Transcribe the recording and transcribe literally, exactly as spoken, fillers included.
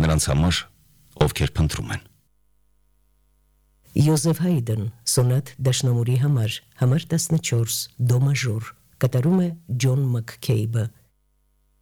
նրանց համար, ովքեր փնտրում են։ Յոզեֆ Հայդն, սոնատ դաշնամուրի համար, համար տասնչորս, դո մաժոր, կատարում է Ջոն Մաքքեյբը։